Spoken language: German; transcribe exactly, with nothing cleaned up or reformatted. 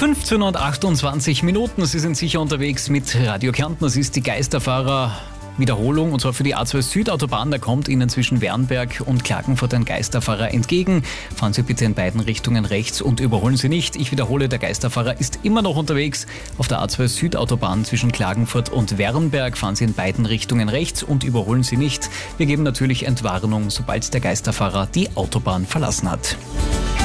fünfzehn und achtundzwanzig Minuten. Sie sind sicher unterwegs mit Radio Kärnten. Das ist die Geisterfahrer-Wiederholung, und zwar für die A zwei Südautobahn. Da kommt Ihnen zwischen Wernberg und Klagenfurt ein Geisterfahrer entgegen. Fahren Sie bitte in beiden Richtungen rechts und überholen Sie nicht. Ich wiederhole, der Geisterfahrer ist immer noch unterwegs. Auf der A zwei Südautobahn zwischen Klagenfurt und Wernberg fahren Sie in beiden Richtungen rechts und überholen Sie nicht. Wir geben natürlich Entwarnung, sobald der Geisterfahrer die Autobahn verlassen hat.